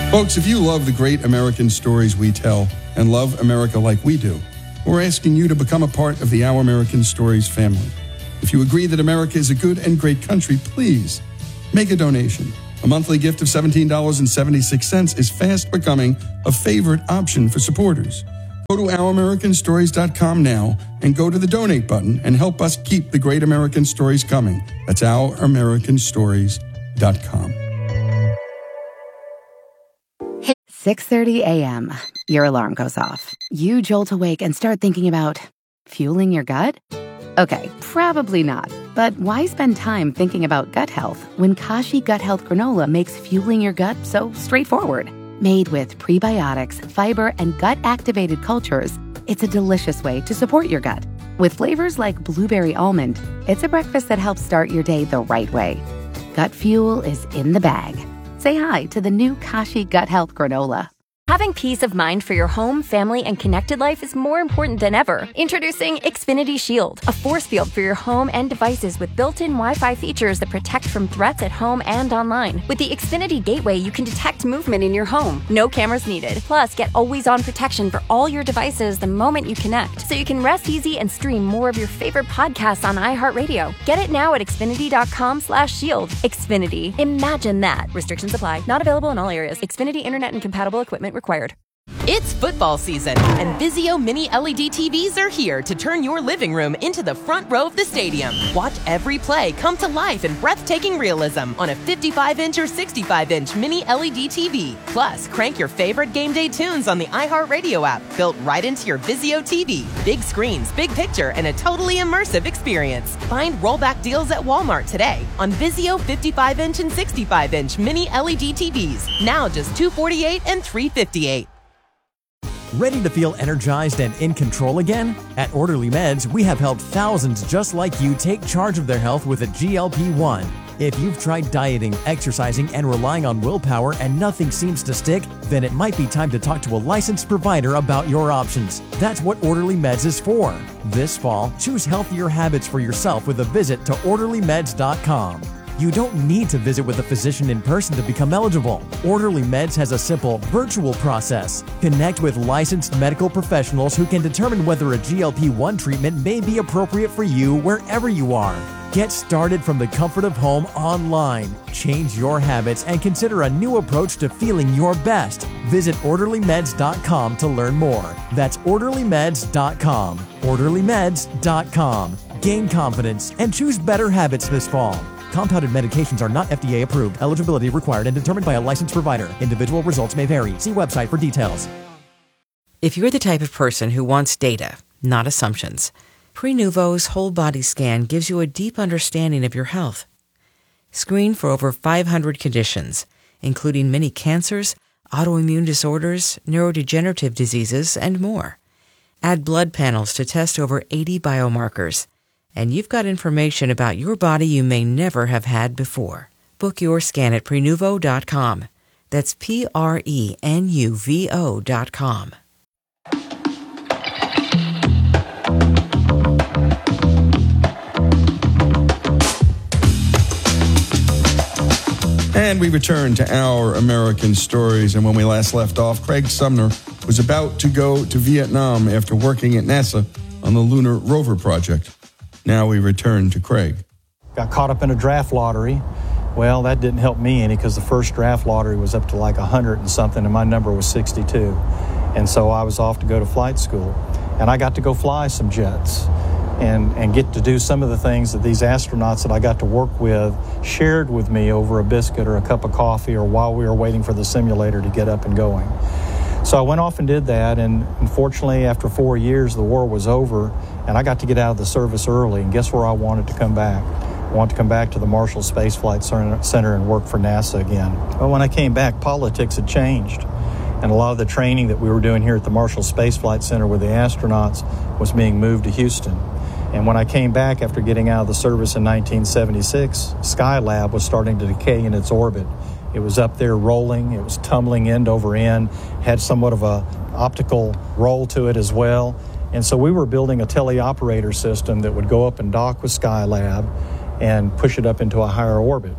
Folks, if you love the great American stories we tell and love America like we do, we're asking you to become a part of the Our American Stories family. If you agree that America is a good and great country, please make a donation. A monthly gift of $17.76 is fast becoming a favorite option for supporters. Go to OurAmericanStories.com now and go to the donate button and help us keep the great American stories coming. That's OurAmericanStories.com. 6:30 a.m. Your alarm goes off. You jolt awake and start thinking about fueling your gut? Okay, probably not. But why spend time thinking about gut health when Kashi Gut Health Granola makes fueling your gut so straightforward? Made with prebiotics, fiber, and gut-activated cultures, it's a delicious way to support your gut. With flavors like blueberry almond, it's a breakfast that helps start your day the right way. Gut fuel is in the bag. Say hi to the new Kashi Gut Health Granola. Having peace of mind for your home, family, and connected life is more important than ever. Introducing Xfinity Shield, a force field for your home and devices with built-in Wi-Fi features that protect from threats at home and online. With the Xfinity Gateway, you can detect movement in your home. No cameras needed. Plus, get always-on protection for all your devices the moment you connect, so you can rest easy and stream more of your favorite podcasts on iHeartRadio. Get it now at Xfinity.com/shield. Xfinity. Imagine that. Restrictions apply. Not available in all areas. Xfinity Internet and compatible equipment required. It's football season, and Vizio Mini LED TVs are here to turn your living room into the front row of the stadium. Watch every play come to life in breathtaking realism on a 55-inch or 65-inch Mini LED TV. Plus, crank your favorite game day tunes on the iHeartRadio app, built right into your Vizio TV. Big screens, big picture, and a totally immersive experience. Find rollback deals at Walmart today on Vizio 55-inch and 65-inch Mini LED TVs. Now just $248 and $358. Ready to feel energized and in control again? At Orderly Meds, we have helped thousands just like you take charge of their health with a GLP-1. If you've tried dieting, exercising, and relying on willpower and nothing seems to stick, then it might be time to talk to a licensed provider about your options. That's what Orderly Meds is for. This fall, choose healthier habits for yourself with a visit to OrderlyMeds.com. You don't need to visit with a physician in person to become eligible. Orderly Meds has a simple, virtual process. Connect with licensed medical professionals who can determine whether a GLP-1 treatment may be appropriate for you wherever you are. Get started from the comfort of home online. Change your habits and consider a new approach to feeling your best. Visit OrderlyMeds.com to learn more. That's OrderlyMeds.com. OrderlyMeds.com. Gain confidence and choose better habits this fall. Compounded medications are not FDA approved. Eligibility required and determined by a licensed provider. Individual results may vary. See website for details. If you're the type of person who wants data, not assumptions, Prenuvo's whole body scan gives you a deep understanding of your health. Screen for over 500 conditions, including many cancers, autoimmune disorders, neurodegenerative diseases, and more. Add blood panels to test over 80 biomarkers. And you've got information about your body you may never have had before. Book your scan at Prenuvo.com. That's Prenuvo.com. And we return to Our American Stories. And when we last left off, Craig Sumner was about to go to Vietnam after working at NASA on the Lunar Rover project. Now we return to Craig. Got caught up in a draft lottery. Well, that didn't help me any because the first draft lottery was up to like 100 and something, and my number was 62. And so I was off to go to flight school. And I got to go fly some jets and get to do some of the things that these astronauts that I got to work with shared with me over a biscuit or a cup of coffee or while we were waiting for the simulator to get up and going. So I went off and did that, and unfortunately, after 4 years, the war was over, and I got to get out of the service early, and guess where I wanted to come back? I wanted to come back to the Marshall Space Flight Center and work for NASA again. Well, when I came back, politics had changed, and a lot of the training that we were doing here at the Marshall Space Flight Center with the astronauts was being moved to Houston. And when I came back after getting out of the service in 1976, Skylab was starting to decay in its orbit. It was up there rolling, it was tumbling end over end, had somewhat of a optical roll to it as well. And so we were building a teleoperator system that would go up and dock with Skylab and push it up into a higher orbit.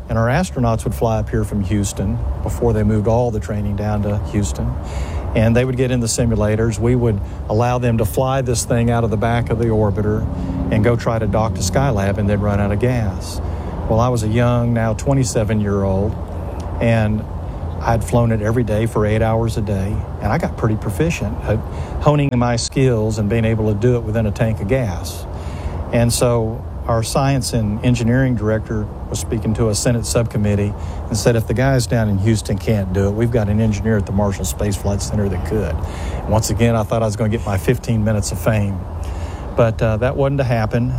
And our astronauts would fly up here from Houston before they moved all the training down to Houston. And they would get in the simulators. We would allow them to fly this thing out of the back of the orbiter and go try to dock to Skylab, and they'd run out of gas. Well, I was a young, now 27-year-old, and I'd flown it every day for 8 hours a day, and I got pretty proficient at honing my skills and being able to do it within a tank of gas. And so our science and engineering director was speaking to a Senate subcommittee and said, if the guys down in Houston can't do it, we've got an engineer at the Marshall Space Flight Center that could. Once again, I thought I was going to get my 15 minutes of fame. But that wasn't to happen.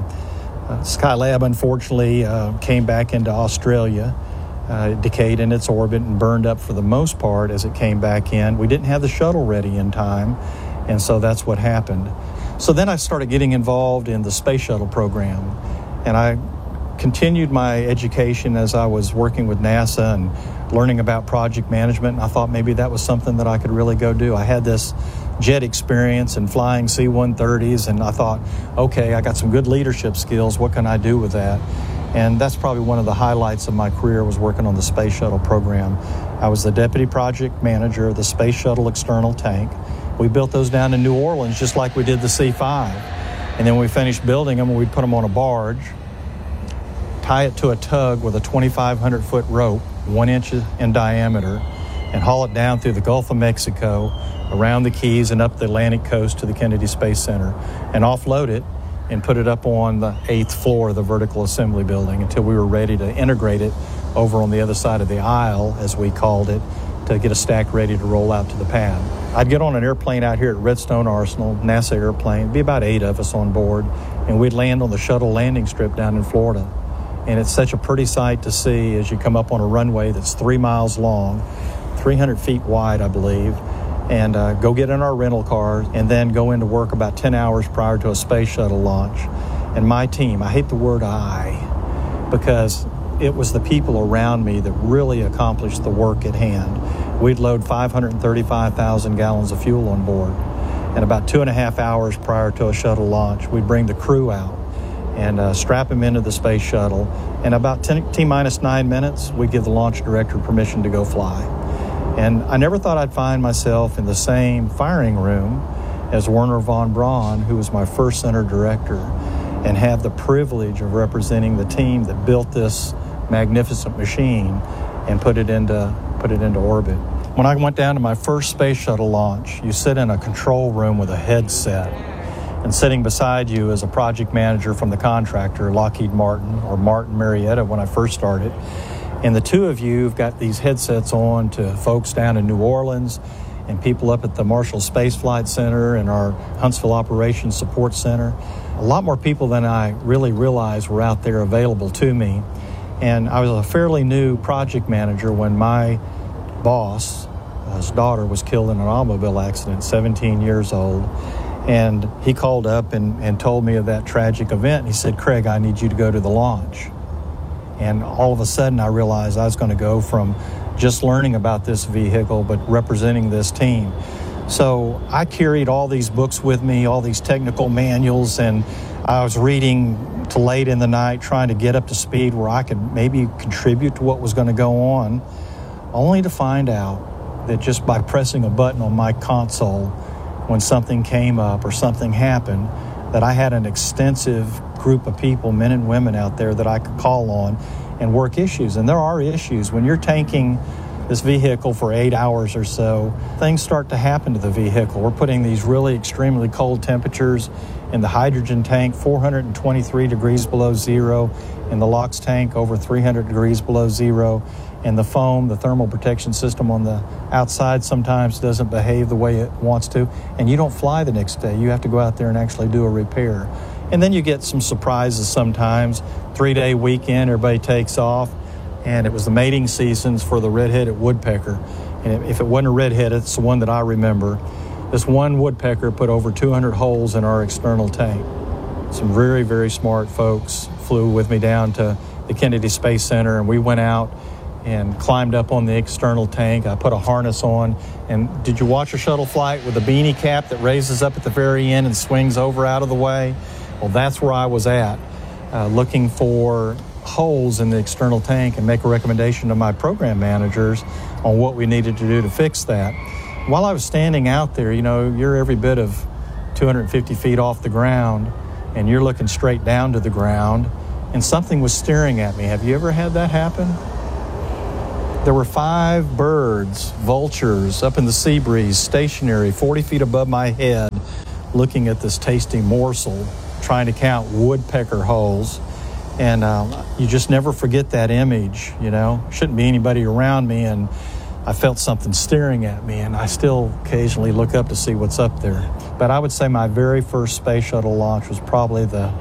Skylab, unfortunately, came back into Australia. It decayed in its orbit and burned up for the most part as it came back in. We didn't have the shuttle ready in time, and so that's what happened. So then I started getting involved in the space shuttle program, and I continued my education as I was working with NASA and learning about project management, and I thought maybe that was something that I could really go do. I had this jet experience and flying C-130s, and I thought, okay, I got some good leadership skills. What can I do with that? And that's probably one of the highlights of my career, was working on the space shuttle program. I was the deputy project manager of the space shuttle external tank. We built those down in New Orleans just like we did the C-5. And then when we finished building them, we'd put them on a barge, tie it to a tug with a 2,500-foot rope, 1 inch in diameter, and haul it down through the Gulf of Mexico, around the Keys and up the Atlantic coast to the Kennedy Space Center, and offload it and put it up on the 8th floor of the vertical assembly building until we were ready to integrate it over on the other side of the aisle, as we called it, to get a stack ready to roll out to the pad. I'd get on an airplane out here at Redstone Arsenal, NASA airplane. It'd be about 8 of us on board, and we'd land on the shuttle landing strip down in Florida. And it's such a pretty sight to see as you come up on a runway that's 3 miles long, 300 feet wide, I believe, and go get in our rental car and then go into work about 10 hours prior to a space shuttle launch. And my team, I hate the word I, because it was the people around me that really accomplished the work at hand. We'd load 535,000 gallons of fuel on board. And about 2.5 hours prior to a shuttle launch, we'd bring the crew out and strap them into the space shuttle. And about T-minus 9 minutes, we'd give the launch director permission to go fly. And I never thought I'd find myself in the same firing room as Wernher von Braun, who was my first center director, and have the privilege of representing the team that built this magnificent machine and put it into orbit. When I went down to my first space shuttle launch, you sit in a control room with a headset, and sitting beside you is a project manager from the contractor, Lockheed Martin, or Martin Marietta when I first started. And the two of you have got these headsets on to folks down in New Orleans and people up at the Marshall Space Flight Center and our Huntsville Operations Support Center. A lot more people than I really realized were out there available to me. And I was a fairly new project manager when my boss, his daughter, was killed in an automobile accident, 17 years old. And he called up and told me of that tragic event. He said, "Craig, I need you to go to the launch." And all of a sudden, I realized I was going to go from just learning about this vehicle, but representing this team. So I carried all these books with me, all these technical manuals, and I was reading till late in the night, trying to get up to speed where I could maybe contribute to what was going to go on, only to find out that just by pressing a button on my console, when something came up or something happened, that I had an extensive group of people, men and women out there that I could call on and work issues. And there are issues. When you're tanking this vehicle for 8 hours or so, things start to happen to the vehicle. We're putting these really extremely cold temperatures in the hydrogen tank, 423 degrees below zero, in the LOX tank, over 300 degrees below zero, and the foam, the thermal protection system on the outside sometimes doesn't behave the way it wants to, and you don't fly the next day. You have to go out there and actually do a repair. And then you get some surprises sometimes. 3-day weekend, everybody takes off, and it was the mating seasons for the red-headed woodpecker. And if it wasn't a red-headed, it's the one that I remember. This one woodpecker put over 200 holes in our external tank. Some very, very smart folks flew with me down to the Kennedy Space Center, and we went out and climbed up on the external tank. I put a harness on. And did you watch a shuttle flight with a beanie cap that raises up at the very end and swings over out of the way? Well, that's where I was at, looking for holes in the external tank and make a recommendation to my program managers on what we needed to do to fix that. While I was standing out there, you know, you're every bit of 250 feet off the ground, and you're looking straight down to the ground, and something was staring at me. Have you ever had that happen? There were 5 birds, vultures, up in the sea breeze, stationary, 40 feet above my head, looking at this tasty morsel, trying to count woodpecker holes. And you just never forget that image, you know. Shouldn't be anybody around me, and I felt something staring at me, and I still occasionally look up to see what's up there. But I would say my very first space shuttle launch was probably the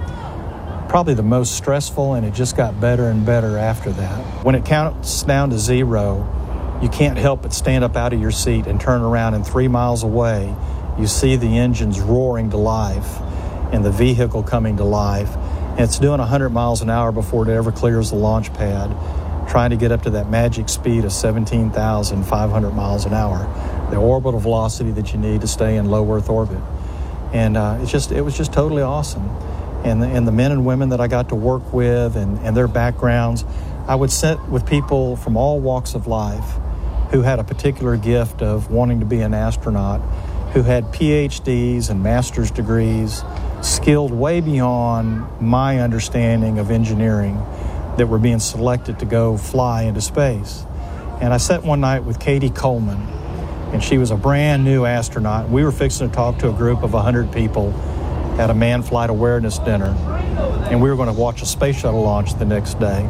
most stressful, and it just got better and better after that. When it counts down to 0, you can't help but stand up out of your seat and turn around, and 3 miles away, you see the engines roaring to life and the vehicle coming to life. And it's doing 100 miles an hour before it ever clears the launch pad, trying to get up to that magic speed of 17,500 miles an hour, the orbital velocity that you need to stay in low Earth orbit. And it was just totally awesome. And the men and women that I got to work with and their backgrounds, I would sit with people from all walks of life who had a particular gift of wanting to be an astronaut, who had PhDs and master's degrees, skilled way beyond my understanding of engineering, that were being selected to go fly into space. And I sat one night with Katie Coleman, and she was a brand new astronaut. We were fixing to talk to a group of 100 people at a manned flight awareness dinner, and we were going to watch a space shuttle launch the next day.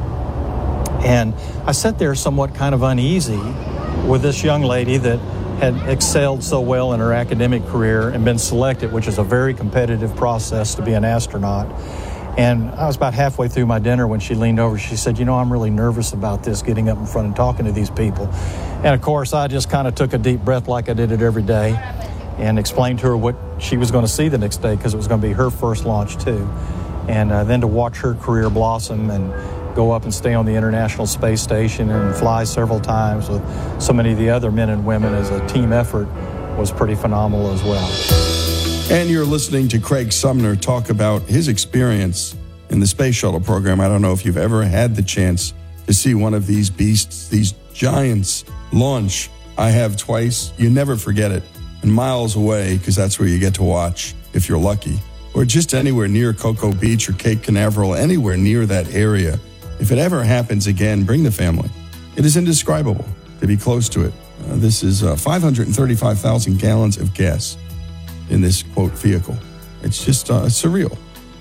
And I sat there somewhat kind of uneasy with this young lady that had excelled so well in her academic career and been selected, which is a very competitive process to be an astronaut. And I was about halfway through my dinner when she leaned over. She said, you know, I'm really nervous about this, getting up in front and talking to these people. And of course, I just kind of took a deep breath like I did it every day and explained to her what she was going to see the next day, because it was going to be her first launch too. And then to watch her career blossom and go up and stay on the International Space Station and fly several times with so many of the other men and women as a team effort was pretty phenomenal as well. And you're listening to Craig Sumner talk about his experience in the Space Shuttle program. I don't know if you've ever had the chance to see one of these beasts, these giants, launch. I have twice. You never forget it. And miles away, because that's where you get to watch, if you're lucky, or just anywhere near Cocoa Beach or Cape Canaveral, anywhere near that area. If it ever happens again, bring the family. It is indescribable to be close to it. This is 535,000 gallons of gas in this, quote, vehicle. It's just surreal.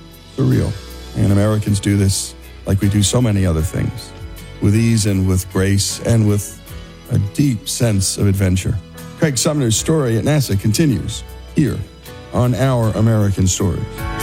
And Americans do this like we do so many other things, with ease and with grace and with a deep sense of adventure. Craig Sumner's story at NASA continues here on Our American Stories.